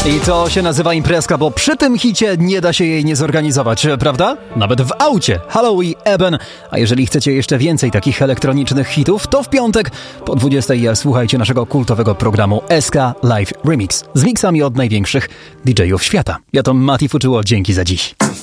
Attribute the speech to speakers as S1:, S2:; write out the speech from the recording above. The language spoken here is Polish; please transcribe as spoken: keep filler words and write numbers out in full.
S1: I to się nazywa imprezka, bo przy tym hicie nie da się jej nie zorganizować, prawda? Nawet w aucie. Hallow i Eben. A jeżeli chcecie jeszcze więcej takich elektronicznych hitów, to w piątek po dwudziestej słuchajcie naszego kultowego programu S K Live Remix z miksami od największych D J ów świata. Ja to Mati Fuczyło, dzięki za dziś.